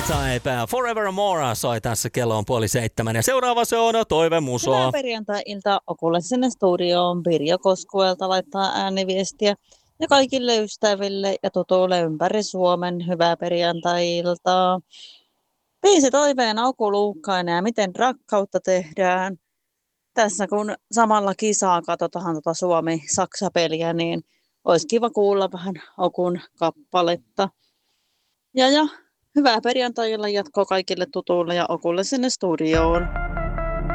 E-Type, Forevermore soi tässä, kello on 6:30 ja seuraava se on Toivemuso. Hyvää perjantai-iltaa Okulle sinne studioon. Pirjo Koskuelta laittaa ääniviestiä. Ja kaikille ystäville ja tutuille ympäri Suomen hyvää perjantai-iltaa. Biisi toiveen Aku Luukkainen ja miten rakkautta tehdään. Tässä kun samalla kisaa katsotaan Suomi-Saksa-peliä, niin olisi kiva kuulla vähän Okun kappaletta. Ja hyvää perjantai-illan jatkoa kaikille tutuille ja Okulle sinne studioon.